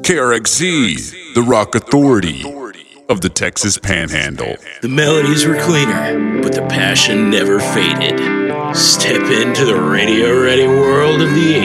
KRXZ, the rock authority of the Texas Panhandle. The melodies were cleaner, but the passion never faded. Step into the radio-ready world of the